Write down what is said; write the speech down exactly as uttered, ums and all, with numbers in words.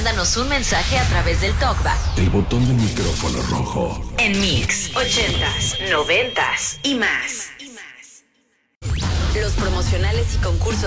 mándanos un mensaje a través del TalkBack. El botón del micrófono rojo. En Mix, ochentas, noventas y más. Los promocionales y concursos